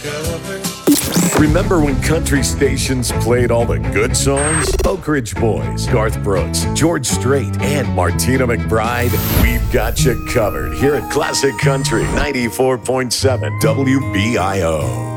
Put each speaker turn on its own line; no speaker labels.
Remember when country stations played all the good songs? Oak Ridge Boys, Garth Brooks, George Strait, and Martina McBride. We've got you covered here at Classic Country 94.7 WBIO.